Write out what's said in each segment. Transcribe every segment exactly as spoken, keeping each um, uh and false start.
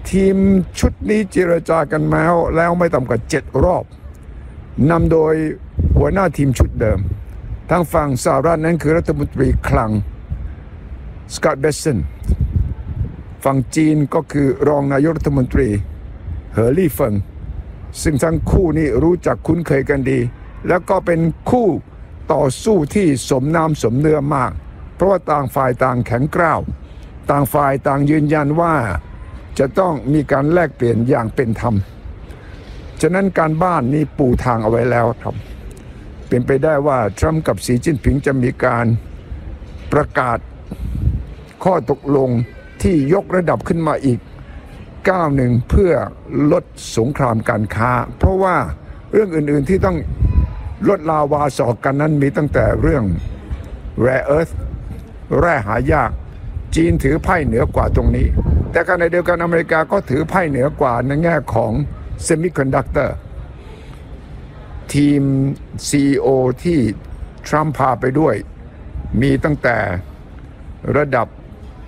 ทีมชุดนี้เจรจากันมาแล้วไม่ต่ำกว่าเจ็ดรอบนำโดยหัวหน้าทีมชุดเดิมทางฝั่งสหรัฐนั้นคือรัฐมนตรีคลังสกอตต์ เบสสันฝั่งจีนก็คือรองนายกรัฐมนตรีเหอลี่เฟิงซึ่งทั้งคู่นี้รู้จักคุ้นเคยกันดีแล้วก็เป็นคู่ต่อสู้ที่สมน้ำสมเนื้อมากเพราะว่าต่างฝ่ายต่างแข็งกร้าวต่างฝ่ายต่างยืนยันว่าจะต้องมีการแลกเปลี่ยนอย่างเป็นธรรมฉะนั้นการบ้านนี้ปูทางเอาไว้แล้วครับเป็นไปได้ว่าทรัมป์กับสีจิ้นผิงจะมีการประกาศข้อตกลงที่ยกระดับขึ้นมาอีกก้าวหนึ่งเพื่อลดสงครามการค้าเพราะว่าเรื่องอื่นๆที่ต้องลดลาวาสอกกันนั้นมีตั้งแต่เรื่อง rare earth แร่หายากจีนถือไพ่เหนือกว่าตรงนี้แต่ขณะเดียวกันอเมริกาก็ถือไพ่เหนือกว่าในแง่ของ semiconductor ทีม ซี อี โอ ที่ทรัมป์พาไปด้วยมีตั้งแต่ระดับ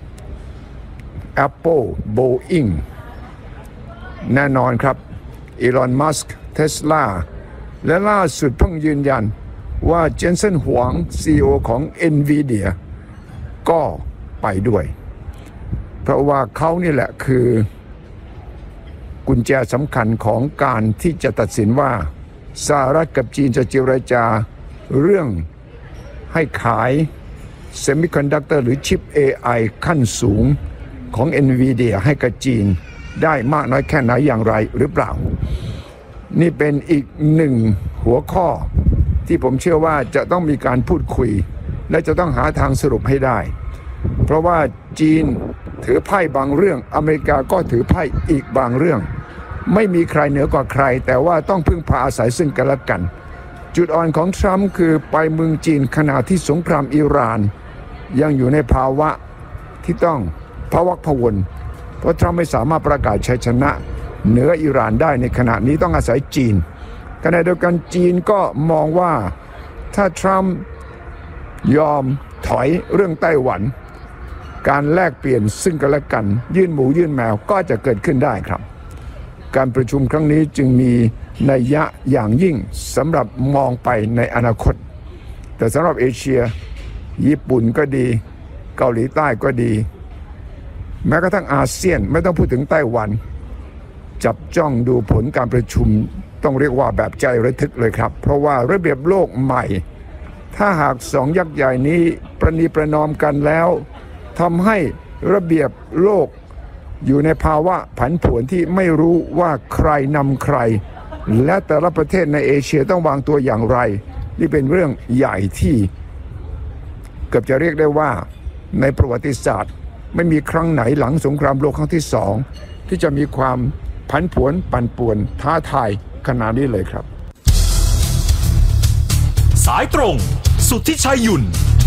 Apple Boeing แน่นอนครับอีลอน มัสก์ Tesla และล่าสุดเพิ่งยืนยันว่าเจนเซนหวง ซี อี โอ ของ Nvidia ก็ไปด้วยเพราะว่าเขานี่แหละคือกุญแจสำคัญของการที่จะตัดสินว่าสหรัฐกับจีนจะเจรจาเรื่องให้ขายเซมิคอนดักเตอร์หรือชิป เอ ไอ ขั้นสูงของ Nvidia ให้กับจีนได้มากน้อยแค่ไหนอย่างไรหรือเปล่านี่เป็นอีกหนึ่งหัวข้อที่ผมเชื่อว่าจะต้องมีการพูดคุยและจะต้องหาทางสรุปให้ได้เพราะว่าจีนถือไพ่บางเรื่องอเมริกาก็ถือไพ่อีกบางเรื่องไม่มีใครเหนือกว่าใครแต่ว่าต้องพึ่งพาอาศัยซึ่งกันและกันจุดอ่อนของทรัมป์คือไปเมืองจีนขณะที่สงครามอิหร่านยังอยู่ในภาวะที่ต้องพะวักพะวนเพราะทรัมป์ไม่สามารถประกาศชัยชนะเหนืออิหร่านได้ในขณะนี้ต้องอาศัยจีนขณะเดียวกันจีนก็มองว่าถ้าทรัมป์ยอมถอยเรื่องไต้หวันการแลกเปลี่ยนซึ่งกันและกันยื่นหมูยื่นแมวก็จะเกิดขึ้นได้ครับการประชุมครั้งนี้จึงมีนัยยะอย่างยิ่งสำหรับมองไปในอนาคตแต่สำหรับเอเชียญี่ปุ่นก็ดีเกาหลีใต้ก็ดีแม้กระทั่งอาเซียนไม่ต้องพูดถึงไต้หวันจับจ้องดูผลการประชุมต้องเรียกว่าแบบใจระทึกเลยครับเพราะว่าระเบียบโลกใหม่ถ้าหากสองยักษ์ใหญ่นี้ประนีประนอมกันแล้วทำให้ระเบียบโลกอยู่ในภาวะผันผวนที่ไม่รู้ว่าใครนำใครและแต่ละประเทศในเอเชียต้องวางตัวอย่างไรนี่เป็นเรื่องใหญ่ที่เกือบจะเรียกได้ว่าในประวัติศาสตร์ไม่มีครั้งไหนหลังสงครามโลกครั้งที่สองที่จะมีความผันผวนปั่นป่วนท้าทายขนาดนี้เลยครับสายตรงสุทธิชัยหยุ่น